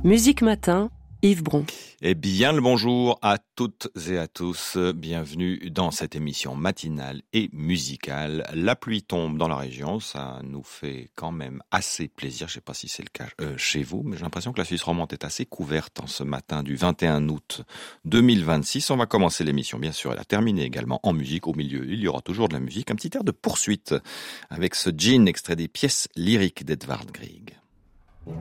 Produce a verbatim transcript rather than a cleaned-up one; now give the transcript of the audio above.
Musique Matin, Yves Bron. Eh bien le bonjour à toutes et à tous, bienvenue dans cette émission matinale et musicale. La pluie tombe dans la région, ça nous fait quand même assez plaisir, je ne sais pas si c'est le cas euh, chez vous, mais j'ai l'impression que la Suisse romande est assez couverte en ce matin du vingt et un août deux mille vingt-six. On va commencer l'émission bien sûr et la terminer également en musique. Au milieu, il y aura toujours de la musique, un petit air de poursuite avec ce Gin extrait des pièces lyriques d'Edvard Grieg.